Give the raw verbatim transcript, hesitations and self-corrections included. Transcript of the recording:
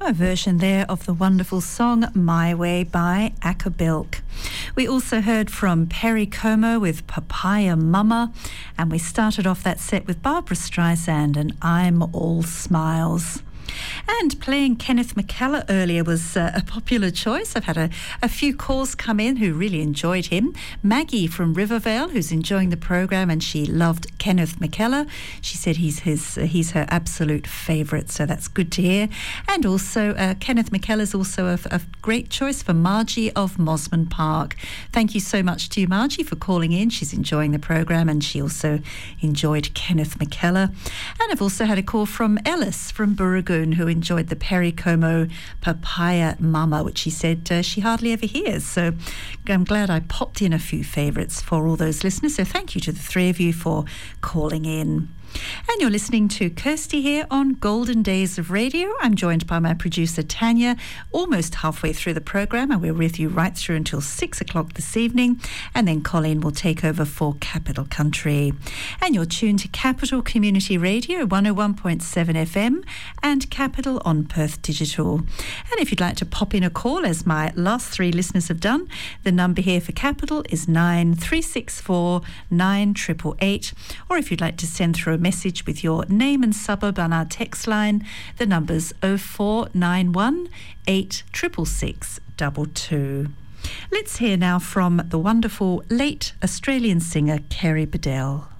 A version there of the wonderful song My Way by Akabilk. We also heard from Perry Como with Papaya Mama, and we started off that set with Barbra Streisand and I'm All Smiles. And playing Kenneth McKellar earlier was uh, a popular choice. I've had a, a few calls come in who really enjoyed him. Maggie from Rivervale, who's enjoying the program, and she loved Kenneth McKellar. She said he's his uh, he's her absolute favourite, so that's good to hear. And also, uh, Kenneth McKellar's also a, a great choice for Margie of Mosman Park. Thank you so much to you, Margie, for calling in. She's enjoying the program, and she also enjoyed Kenneth McKellar. And I've also had a call from Ellis from Burragoon, who enjoyed the Perry Como Papaya Mama, which she said uh, she hardly ever hears. So I'm glad I popped in a few favourites for all those listeners. So thank you to the three of you for calling in. And you're listening to Kirsty here on Golden Days of Radio. I'm joined by my producer Tanya, almost halfway through the programme, and we're with you right through until six o'clock this evening. And then Colleen will take over for Capital Country. And you're tuned to Capital Community Radio, one oh one point seven F M, and Capital on Perth Digital. And if you'd like to pop in a call, as my last three listeners have done, the number here for Capital is nine three six four nine eight eight eight. Or if you'd like to send through a message with your name and suburb on our text line, the number's oh four nine one eight six six six two two. Let's hear now from the wonderful late Australian singer Kerry Bedell.